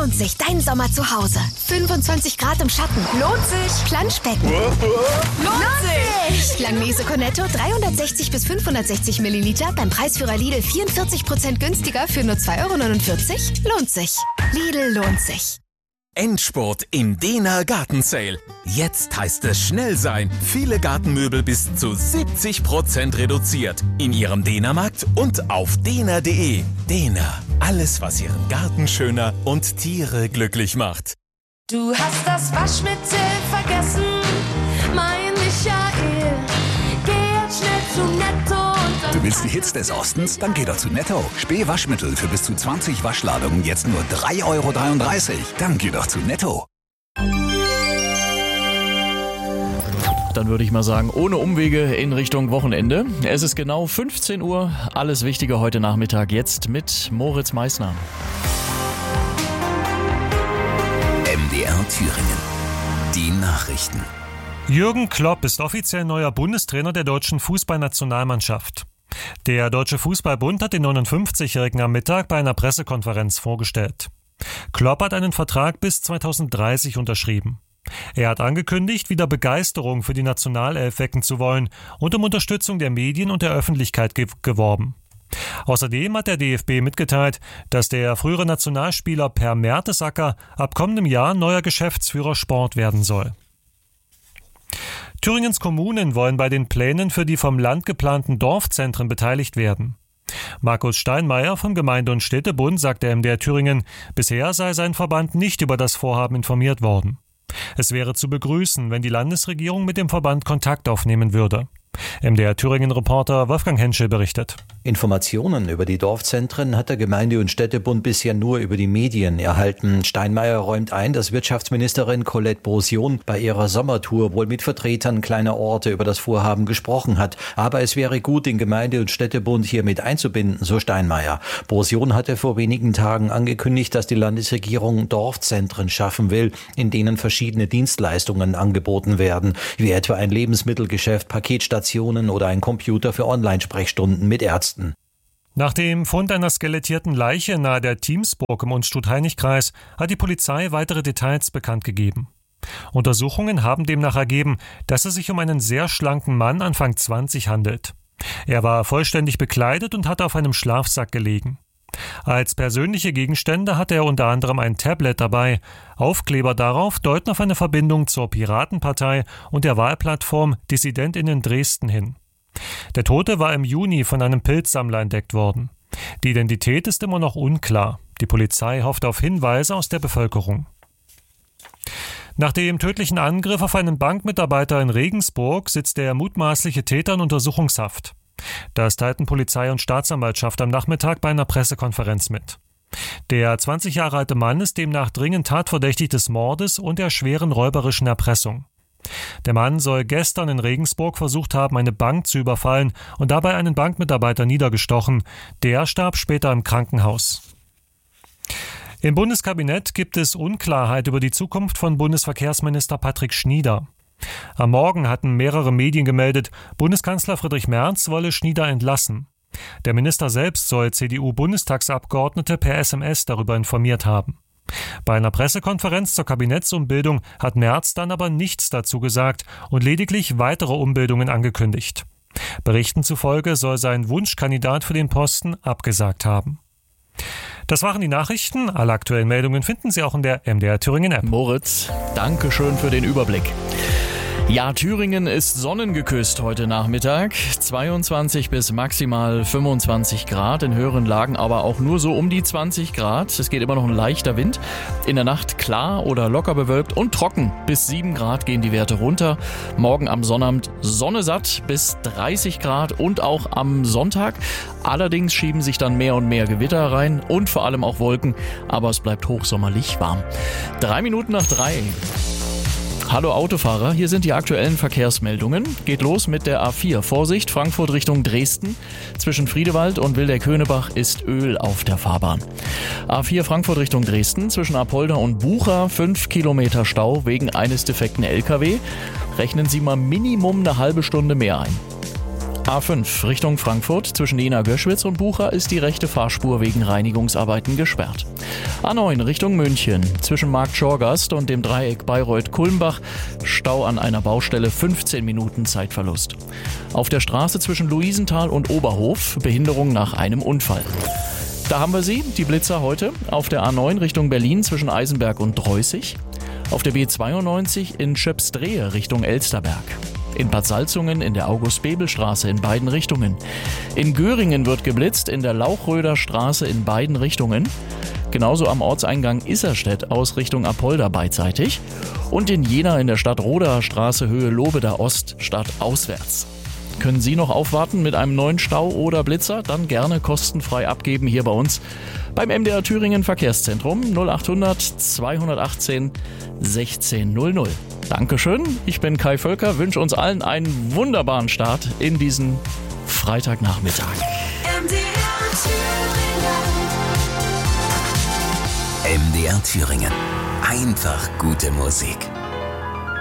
lohnt sich dein Sommer zu Hause. 25 Grad im Schatten. Lohnt sich. Planschbecken. Lohnt sich. Langnese Cornetto 360 bis 560 Milliliter beim Preisführer Lidl 44% günstiger für nur 2,49 €. Lohnt sich. Lidl lohnt sich. Endspurt im Dehner Gartensale. Jetzt heißt es schnell sein. Viele Gartenmöbel bis zu 70% reduziert. In Ihrem Dehnermarkt und auf dehner.de. Dehner. Alles, was Ihren Garten schöner und Tiere glücklich macht. Du hast das Waschmittel vergessen, mein Michael. Geh jetzt schnell zu Netto und dann... Du willst die Hits des Ostens? Dann geh doch zu Netto. Späh-Waschmittel für bis zu 20 Waschladungen jetzt nur 3,33 €. Dann geh doch zu Netto. Dann würde ich mal sagen, ohne Umwege in Richtung Wochenende. Es ist genau 15 Uhr. Alles Wichtige heute Nachmittag jetzt mit Moritz Meissner. MDR Thüringen. Die Nachrichten. Jürgen Klopp ist offiziell neuer Bundestrainer der deutschen Fußballnationalmannschaft. Der Deutsche Fußballbund hat den 59-Jährigen am Mittag bei einer Pressekonferenz vorgestellt. Klopp hat einen Vertrag bis 2030 unterschrieben. Er hat angekündigt, wieder Begeisterung für die Nationalelf wecken zu wollen und um Unterstützung der Medien und der Öffentlichkeit geworben. Außerdem hat der DFB mitgeteilt, dass der frühere Nationalspieler Per Mertesacker ab kommendem Jahr neuer Geschäftsführer Sport werden soll. Thüringens Kommunen wollen bei den Plänen für die vom Land geplanten Dorfzentren beteiligt werden. Markus Steinmeier vom Gemeinde- und Städtebund sagt der MDR Thüringen, bisher sei sein Verband nicht über das Vorhaben informiert worden. Es wäre zu begrüßen, wenn die Landesregierung mit dem Verband Kontakt aufnehmen würde. MDR Thüringen-Reporter Wolfgang Henschel berichtet. Informationen über die Dorfzentren hat der Gemeinde- und Städtebund bisher nur über die Medien erhalten. Steinmeier räumt ein, dass Wirtschaftsministerin Colette Bosion bei ihrer Sommertour wohl mit Vertretern kleiner Orte über das Vorhaben gesprochen hat. Aber es wäre gut, den Gemeinde- und Städtebund hier mit einzubinden, so Steinmeier. Bosion hatte vor wenigen Tagen angekündigt, dass die Landesregierung Dorfzentren schaffen will, in denen verschiedene Dienstleistungen angeboten werden, wie etwa ein Lebensmittelgeschäft, Paketstationen oder ein Computer für Online-Sprechstunden mit Ärzten. Nach dem Fund einer skelettierten Leiche nahe der Thiemsburg im Unstrut-Heinig-Kreis hat die Polizei weitere Details bekannt gegeben. Untersuchungen haben demnach ergeben, dass es sich um einen sehr schlanken Mann Anfang 20 handelt. Er war vollständig bekleidet und hatte auf einem Schlafsack gelegen. Als persönliche Gegenstände hatte er unter anderem ein Tablet dabei. Aufkleber darauf deuten auf eine Verbindung zur Piratenpartei und der Wahlplattform DissidentInnen Dresden hin. Der Tote war im Juni von einem Pilzsammler entdeckt worden. Die Identität ist immer noch unklar. Die Polizei hofft auf Hinweise aus der Bevölkerung. Nach dem tödlichen Angriff auf einen Bankmitarbeiter in Regensburg sitzt der mutmaßliche Täter in Untersuchungshaft. Das teilten Polizei und Staatsanwaltschaft am Nachmittag bei einer Pressekonferenz mit. Der 20 Jahre alte Mann ist demnach dringend tatverdächtig des Mordes und der schweren räuberischen Erpressung. Der Mann soll gestern in Regensburg versucht haben, eine Bank zu überfallen und dabei einen Bankmitarbeiter niedergestochen. Der starb später im Krankenhaus. Im Bundeskabinett gibt es Unklarheit über die Zukunft von Bundesverkehrsminister Patrick Schnieder. Am Morgen hatten mehrere Medien gemeldet, Bundeskanzler Friedrich Merz wolle Schnieder entlassen. Der Minister selbst soll CDU-Bundestagsabgeordnete per SMS darüber informiert haben. Bei einer Pressekonferenz zur Kabinettsumbildung hat Merz dann aber nichts dazu gesagt und lediglich weitere Umbildungen angekündigt. Berichten zufolge soll sein Wunschkandidat für den Posten abgesagt haben. Das waren die Nachrichten. Alle aktuellen Meldungen finden Sie auch in der MDR Thüringen App. Moritz, danke schön für den Überblick. Ja, Thüringen ist sonnengeküsst heute Nachmittag. 22 bis maximal 25 Grad, in höheren Lagen aber auch nur so um die 20 Grad. Es geht immer noch ein leichter Wind. In der Nacht klar oder locker bewölkt und trocken. Bis 7 Grad gehen die Werte runter. Morgen am Sonnabend sonnesatt bis 30 Grad und auch am Sonntag. Allerdings schieben sich dann mehr und mehr Gewitter rein und vor allem auch Wolken. Aber es bleibt hochsommerlich warm. 3 Minuten nach 3. Hallo Autofahrer, hier sind die aktuellen Verkehrsmeldungen. Geht los mit der A4. Vorsicht, Frankfurt Richtung Dresden. Zwischen Friedewald und Wildeck-Höhnebach ist Öl auf der Fahrbahn. A4 Frankfurt Richtung Dresden. Zwischen Apolda und Bucha 5 Kilometer Stau wegen eines defekten LKW. Rechnen Sie mal Minimum eine halbe Stunde mehr ein. A5 Richtung Frankfurt zwischen Jena-Göschwitz und Bucha ist die rechte Fahrspur wegen Reinigungsarbeiten gesperrt. A9 Richtung München zwischen Marktschorgast und dem Dreieck Bayreuth-Kulmbach Stau an einer Baustelle, 15 Minuten Zeitverlust. Auf der Straße zwischen Luisenthal und Oberhof Behinderung nach einem Unfall. Da haben wir sie, die Blitzer heute. Auf der A9 Richtung Berlin zwischen Eisenberg und Dreußig. Auf der B92 in Schöpsdrehe Richtung Elsterberg. In Bad Salzungen in der August-Bebel-Straße in beiden Richtungen. In Göringen wird geblitzt, in der Lauchröder Straße in beiden Richtungen. Genauso am Ortseingang Isserstedt aus Richtung Apolda beidseitig. Und in Jena in der Stadtroder Straße Höhe Lobeda Ost stadtauswärts. Können Sie noch aufwarten mit einem neuen Stau oder Blitzer? Dann gerne kostenfrei abgeben hier bei uns beim MDR Thüringen Verkehrszentrum 0800 218 1600. Dankeschön, ich bin Kai Völker, wünsche uns allen einen wunderbaren Start in diesen Freitagnachmittag. MDR Thüringen. Einfach gute Musik.